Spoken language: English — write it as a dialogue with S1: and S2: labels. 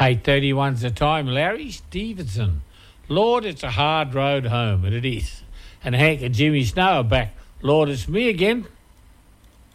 S1: 8:31's the time. Larry Stevenson. Lord, it's a hard road home, and it is. And Hank and Jimmy Snow are back. Lord, it's me again.